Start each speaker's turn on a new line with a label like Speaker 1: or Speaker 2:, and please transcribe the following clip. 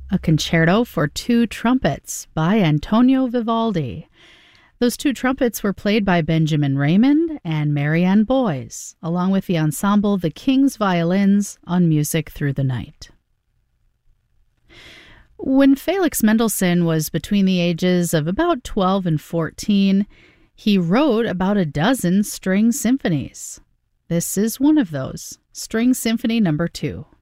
Speaker 1: A Concerto for Two Trumpets by Antonio Vivaldi. Those two trumpets were played by Benjamin Raymond and Marianne Boyes, along with the ensemble The King's Violins on Music Through the Night. When Felix Mendelssohn was between the ages of about 12 and 14, he wrote about a dozen string symphonies. This is one of those, String Symphony No. 2.